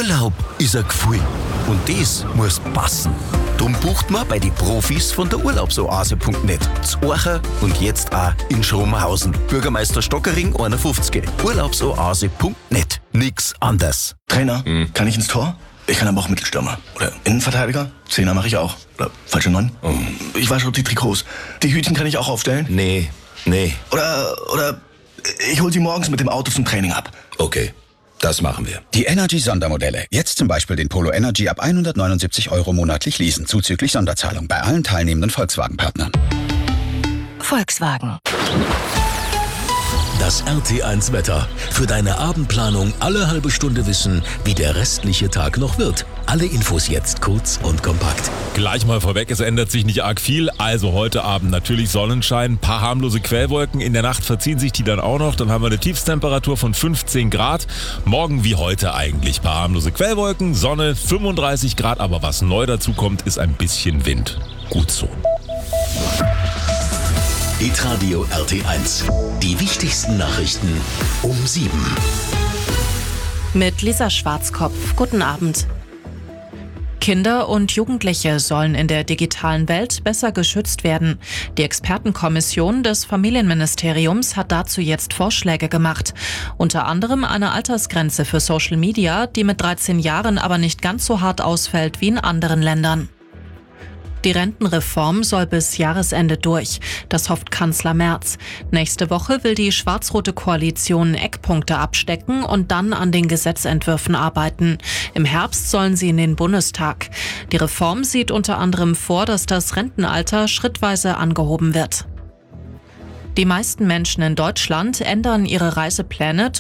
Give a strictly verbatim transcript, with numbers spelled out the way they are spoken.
Urlaub ist ein Gefühl und das muss passen. Drum bucht man bei den Profis von der Urlaubsoase punkt net. Z Orcha und jetzt auch in Schromenhausen. Bürgermeister Stockering einundfünfzig. Urlaubsoase punkt net. Nix anders. Trainer, mhm. kann ich ins Tor? Ich kann aber auch Mittelstürmer. Oder Innenverteidiger. Zehner mache ich auch. Oder falsche Neun. Oh. Ich wasche die Trikots. Die Hütchen kann ich auch aufstellen. Nee, nee. Oder, oder ich hol sie morgens mit dem Auto zum Training ab. Okay, das machen wir. Die Energy-Sondermodelle. Jetzt zum Beispiel den Polo Energy ab hundertneunundsiebzig Euro monatlich leasen, zuzüglich Sonderzahlung bei allen teilnehmenden Volkswagen-Partnern. Volkswagen. Das R T eins Wetter. Für deine Abendplanung alle halbe Stunde wissen, wie der restliche Tag noch wird. Alle Infos jetzt kurz und kompakt. Gleich mal vorweg, es ändert sich nicht arg viel. Also heute Abend natürlich Sonnenschein, ein paar harmlose Quellwolken. In der Nacht verziehen sich die dann auch noch. Dann haben wir eine Tiefstemperatur von fünfzehn Grad. Morgen wie heute eigentlich. Ein paar harmlose Quellwolken, Sonne, fünfunddreißig Grad. Aber was neu dazu kommt, ist ein bisschen Wind. Gut so. Hitradio R T eins. Die wichtigsten Nachrichten um sieben. Mit Lisa Schwarzkopf. Guten Abend. Kinder und Jugendliche sollen in der digitalen Welt besser geschützt werden. Die Expertenkommission des Familienministeriums hat dazu jetzt Vorschläge gemacht. Unter anderem eine Altersgrenze für Social Media, die mit dreizehn Jahren aber nicht ganz so hart ausfällt wie in anderen Ländern. Die Rentenreform soll bis Jahresende durch. Das hofft Kanzler Merz. Nächste Woche will die schwarz-rote Koalition Eckpunkte abstecken und dann an den Gesetzentwürfen arbeiten. Im Herbst sollen sie in den Bundestag. Die Reform sieht unter anderem vor, dass das Rentenalter schrittweise angehoben wird. Die meisten Menschen in Deutschland ändern ihre Reisepläne